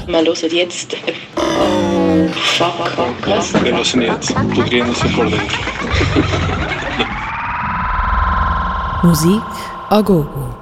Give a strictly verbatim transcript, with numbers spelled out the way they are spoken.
Wir hören jetzt... Oh, fuck, was? Wir hören jetzt Butrianos in Bordeaux. Musik a gogo.